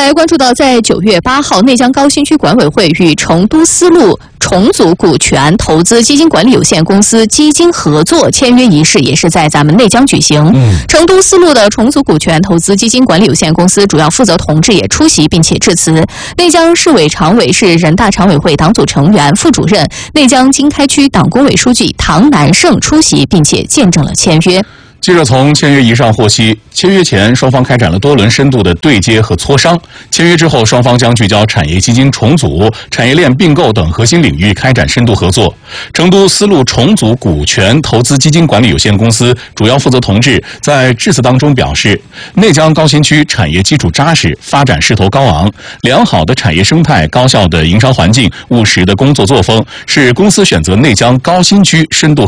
来关注到，在9月8号，内江高新区管委会与成都丝路重组股权投资基金管理有限公司基金合作签约仪式也是在咱们内江举行。成都丝路的重组股权投资基金管理有限公司主要负责同志也出席并且致辞。内江市委常委是人大常委会党组成员、副主任、内江经开区党工委书记唐南胜出席并且见证了签约。 记者从签约仪上获悉，签约前双方开展了多轮深度的对接和磋商。签约之后，双方将聚焦产业基金重组、产业链并购等核心领域开展深度合作。成都丝路重组股权投资基金管理有限公司主要负责同志在致辞当中表示，内江高新区产业基础扎实，发展势头高昂，良好的产业生态、高效的营商环境、务实的工作作风，是公司选择内江高新区深度